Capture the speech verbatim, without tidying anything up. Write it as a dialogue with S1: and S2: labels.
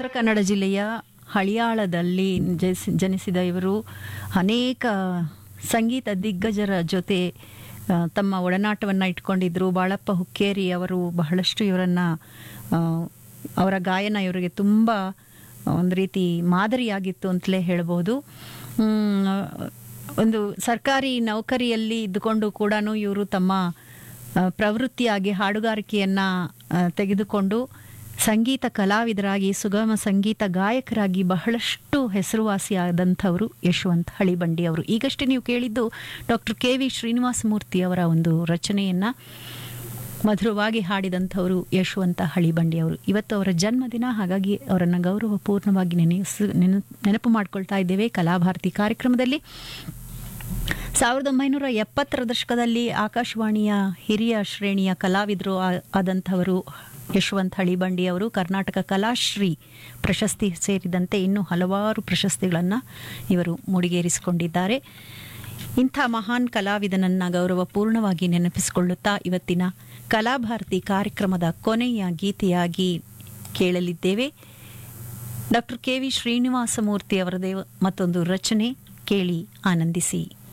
S1: ಉತ್ತರ ಕನ್ನಡ ಜಿಲ್ಲೆಯ ಹಳಿಯಾಳದಲ್ಲಿ ಜನಿಸಿ ಜನಿಸಿದ ಇವರು ಅನೇಕ ಸಂಗೀತ ದಿಗ್ಗಜರ ಜೊತೆ ತಮ್ಮ ಒಡನಾಟವನ್ನು ಇಟ್ಕೊಂಡಿದ್ರು. ಬಾಳಪ್ಪ ಹುಕ್ಕೇರಿ ಅವರು ಬಹಳಷ್ಟು ಇವರನ್ನು ಅವರ ಗಾಯನ ಇವರಿಗೆ ತುಂಬ ಒಂದು ರೀತಿ ಮಾದರಿಯಾಗಿತ್ತು ಅಂತಲೇ ಹೇಳ್ಬೋದು. ಒಂದು ಸರ್ಕಾರಿ ನೌಕರಿಯಲ್ಲಿ ಇದ್ದುಕೊಂಡು ಕೂಡ ಇವರು ತಮ್ಮ ಪ್ರವೃತ್ತಿಯಾಗಿ ಹಾಡುಗಾರಿಕೆಯನ್ನು ತೆಗೆದುಕೊಂಡು ಸಂಗೀತ ಕಲಾವಿದರಾಗಿ ಸುಗಮ ಸಂಗೀತ ಗಾಯಕರಾಗಿ ಬಹಳಷ್ಟು ಹೆಸರುವಾಸಿಯಾದಂಥವರು ಯಶವಂತ್ ಹಳಿಬಂಡಿ ಅವರು. ಈಗಷ್ಟೇ ನೀವು ಕೇಳಿದ್ದು ಡಾಕ್ಟರ್ ಕೆ ವಿ ಶ್ರೀನಿವಾಸಮೂರ್ತಿ ಅವರ ಒಂದು ರಚನೆಯನ್ನು ಮಧುರವಾಗಿ ಹಾಡಿದಂಥವರು ಯಶವಂತ ಹಳಿಬಂಡಿ ಅವರು. ಇವತ್ತು ಅವರ ಜನ್ಮದಿನ, ಹಾಗಾಗಿ ಅವರನ್ನು ಗೌರವಪೂರ್ಣವಾಗಿ ನೆನೆಸು ನೆನ ನೆನಪು ಮಾಡ್ಕೊಳ್ತಾ ಇದ್ದೇವೆ ಕಲಾಭಾರತಿ ಕಾರ್ಯಕ್ರಮದಲ್ಲಿ. ಸಾವಿರದ ಒಂಬೈನೂರ ಎಪ್ಪತ್ತರ ದಶಕದಲ್ಲಿ ಆಕಾಶವಾಣಿಯ ಹಿರಿಯ ಶ್ರೇಣಿಯ ಕಲಾವಿದರು ಆದಂಥವರು ಯಶವಂತ್ ಹಳಿಬಂಡಿ ಅವರು. ಕರ್ನಾಟಕ ಕಲಾಶ್ರೀ ಪ್ರಶಸ್ತಿ ಸೇರಿದಂತೆ ಇನ್ನೂ ಹಲವಾರು ಪ್ರಶಸ್ತಿಗಳನ್ನು ಇವರು ಮುಡಿಗೇರಿಸಿಕೊಂಡಿದ್ದಾರೆ. ಇಂಥ ಮಹಾನ್ ಕಲಾವಿದನನ್ನು ಗೌರವಪೂರ್ಣವಾಗಿ ನೆನಪಿಸಿಕೊಳ್ಳುತ್ತಾ ಇವತ್ತಿನ ಕಲಾಭಾರತಿ ಕಾರ್ಯಕ್ರಮದ ಕೊನೆಯ ಗೀತೆಯಾಗಿ ಕೇಳಲಿದ್ದೇವೆ ಡಾಕ್ಟರ್ ಕೆ ವಿ ಶ್ರೀನಿವಾಸಮೂರ್ತಿ ಅವರದೇ ಮತ್ತೊಂದು ರಚನೆ. ಕೇಳಿ ಆನಂದಿಸಿ.